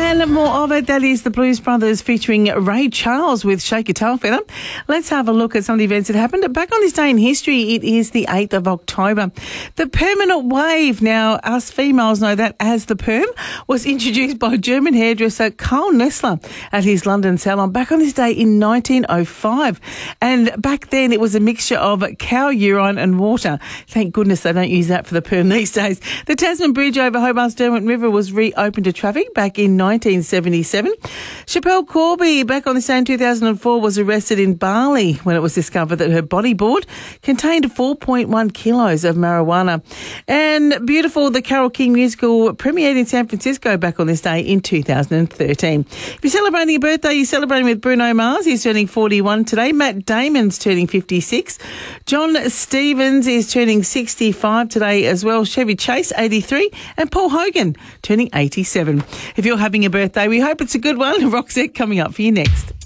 And more of it, that is the Blues Brothers featuring Ray Charles with Shake Your Tail Feather. Let's have a look at some of the events that happened. Back on this day in history, it is the 8th of October. The permanent wave, now us females know that as the perm, was introduced by German hairdresser Karl Nessler at his London salon back on this day in 1905. And back then it was a mixture of cow urine and water. Thank goodness they don't use that for the perm these days. The Tasman Bridge over Hobart's Derwent River was reopened to traffic back in 1977. Schapelle Corby, back on this day in 2004, was arrested in Bali when it was discovered that her bodyboard contained 4.1 kilos of marijuana. And beautiful, the Carole King musical premiered in San Francisco back on this day in 2013. If you're celebrating a birthday, you're celebrating with Bruno Mars. He's turning 41 today. Matt Damon's turning 56. John Stevens is turning 65 today as well. Chevy Chase, 83. And Paul Hogan turning 87. If you're having a birthday, we hope it's a good one. Roxette coming up for you next.